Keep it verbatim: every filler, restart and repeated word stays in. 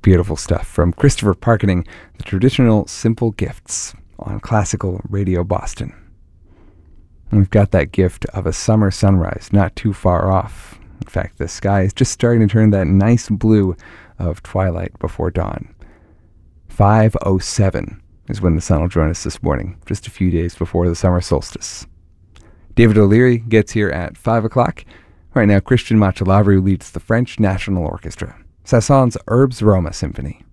Beautiful stuff from Christopher Parkening, the traditional Simple Gifts on Classical Radio Boston. And we've got that gift of a summer sunrise not too far off. In fact, the sky is just starting to turn that nice blue of twilight before dawn. five oh seven is when the sun will join us this morning, just a few days before the summer solstice. David O'Leary gets here at five o'clock. Right now, Christian Machalabru leads the French National Orchestra, Saint-Saëns' Herbes Roma Symphony.